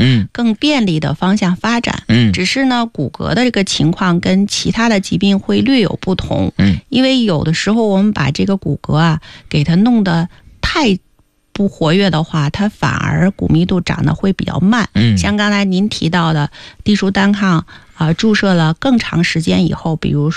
更便利的方向发展。只是呢，骨骼的这个情况跟其他的疾病会略有不同。因为有的时候我们把这个骨骼啊给它弄得太不活跃的话，它反而骨密度长得会比较慢。像刚才您提到的地舒单抗注射了更长时间以后，比如